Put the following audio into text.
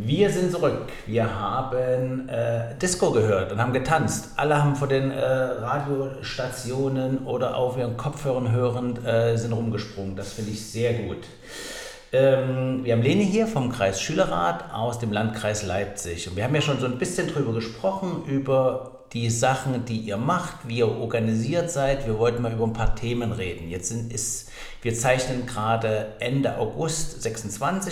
Wir sind zurück. Wir haben Disco gehört und haben getanzt. Alle haben vor den Radiostationen oder auf ihren Kopfhörern hörend sind rumgesprungen. Das finde ich sehr gut. Wir haben Leni hier vom Kreis Schülerrat aus dem Landkreis Leipzig. Und wir haben ja schon so ein bisschen drüber gesprochen, über die Sachen, die ihr macht, wie ihr organisiert seid. Wir wollten mal über ein paar Themen reden. Wir zeichnen gerade Ende August 26.